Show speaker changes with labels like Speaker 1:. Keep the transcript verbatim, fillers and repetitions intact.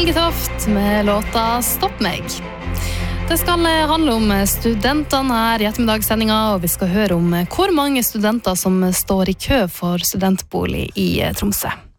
Speaker 1: Helge Toft med låta Stopp meg. Det skal handle om studentene her i ettermiddagssendinga, og vi skal høre om hvor mange studenter som står i kø for studentbolig i Tromsø.